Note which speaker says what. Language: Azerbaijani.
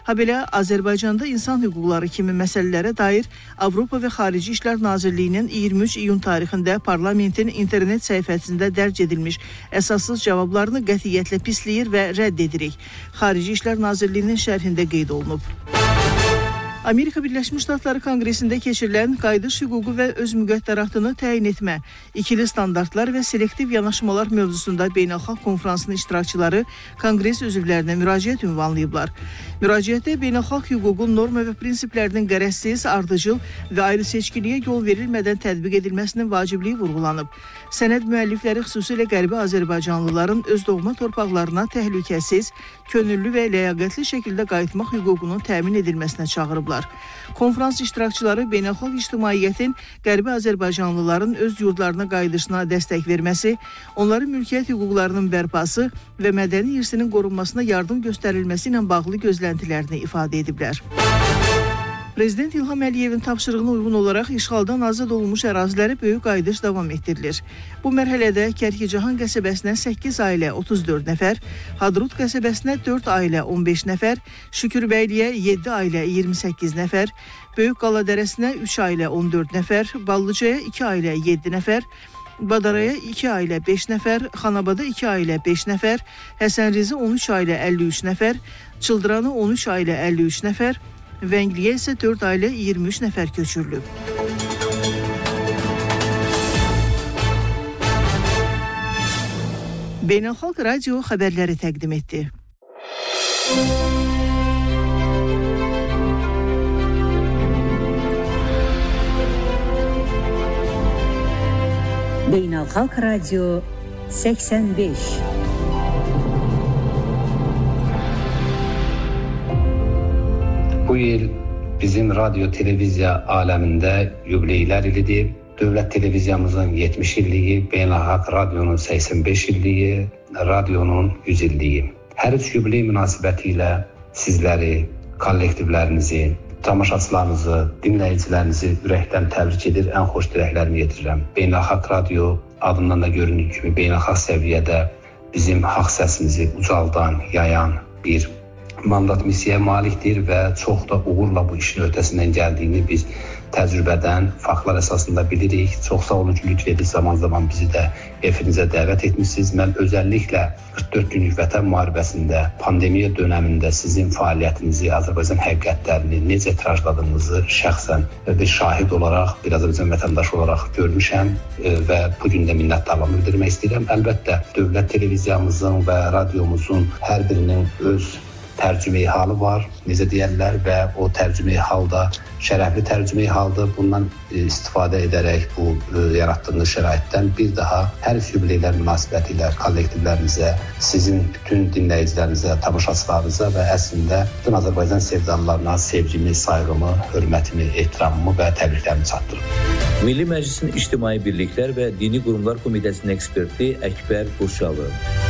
Speaker 1: Habelə Azərbaycanda insan hüquqları kimi məsələlərə dair Avropa və Xarici İşlər Nazirliyinin 23 iyun tarixində parlamentin internet səhifəsində dərc edilmiş əsassız cavablarını qətiyyətlə pisləyir və rədd edirik. Xarici İşlər Nazirliyinin şərhində qeyd olunub. Amerika Birləşmiş Ştatları Konqresində keçirilən qayıdış hüququ və öz müqəddəratını təyin etmə, ikili standartlar və selektiv yanaşmalar mövzusunda beynəlxalq konfransının iştirakçıları Konqres üzvlərinə müraciət ünvanlayıblar. Müraciətdə beynəlxalq hüququn norma və prinsiplərinin qərəzsiz, ardıcıl və ayrı seçkiliyə yol verilmədən tətbiq edilməsinin vacibliyi vurğulanıb. Sənəd müəllifləri xüsusilə Qərbi Azərbaycanlıların öz doğma torpaqlarına təhlükəsiz, könüllü və ləyaqətli şəkildə qayıtmaq hüququnun təmin edilməsinə çağırıblar. Konfrans iştirakçıları beynəlxalq ictimaiyyətin Qərbi Azərbaycanlıların öz yurdlarına qayıdışına dəstək verməsi, onların mülkiyyət hüquqlarının bərpası və mədəni irsinin qorunmasına yardım göstərilməsi ilə bağlı gözləntilərini ifadə ediblər. Prezident İlham Əliyevin tapşırığına uyğun olaraq işğaldan azad olunmuş ərazilərə böyük qayıdış davam etdirilir. Bu mərhələdə Kərkicahan qəsəbəsinə 8 ailə 34 nəfər, Hadrut qəsəbəsinə 4 ailə 15 nəfər, Şükürbəyliyə 7 ailə 28 nəfər, Böyük Qaladərəsinə 3 ailə 14 nəfər, Ballıcaya 2 ailə 7 nəfər, Badaraya 2 ailə 5 nəfər, Xanabada 2 ailə 5 nəfər, Həsənrizi 13 ailə 53 nəfər, Çıldıranı 13 ailə 53 nəfər, Vəngliyə isə 4 ailə 23 nəfər köçürülüb. Beynəlxalq Radio xəbərləri təqdim etdi.
Speaker 2: Beynəlxalq Radio 85.
Speaker 3: Bu il bizim radyo televiziya aləmində yubileylər ilidir. Dövlət televiziyamızın 70 illiyi, beynəlxalq radyonun 85 illiyi, radyonun 100 illiyi. Hər üç yubiley münasibəti ilə sizləri, kollektivlərinizi, tamaşaçılarınızı, dinləyicilərinizi ürəkdən təbrik edir, ən xoş diləklərimi yetirirəm. Beynəlxalq radio adından da göründüyü kimi beynəlxalq səviyyədə bizim haqq səsimizi ucaldan, yayan bir mandat missiyaya malikdir və çox da uğurla bu işin öhdəsindən gəldiyini biz təcrübədən, faktlar əsasında bilirik. Çox sağ olun ki, lütf edib zaman-zaman bizi də efirinizə dəvət etmişsiniz. Mən özəlliklə 44 günlük vətən müharibəsində, pandemiya dönəmində sizin fəaliyyətinizi, Azərbaycan həqiqətlərini necə tirajladığınızı şəxsən bir şahid olaraq, bir Azərbaycan vətəndaşı olaraq görmüşəm və bugün də minnətdarlığımı bildirmək istəyirəm. Əlbəttə, dövlət televiziyamızın və radiomuzun hər birinin öz tərcümeyi halı var, necə deyərlər, və o tərcümeyi halda şərəfli tərcümeyi haldır. Bundan istifadə edərək bu yaratdığınız şəraitdən bir daha hər yubileylər münasibəti ilə kollektivlərinizə, sizin bütün dinləyicilərinizə, tamaşaçılarınıza və əslində bütün Azərbaycan sevdalılarına sevgimi, sayğımı, hörmətimi, ehtiramımı və təbriklərimi çatdırım.
Speaker 4: Milli Məclisin İctimai Birliklər və Dini Qurumlar Komitəsinin eksperti Əkbər Burçalı.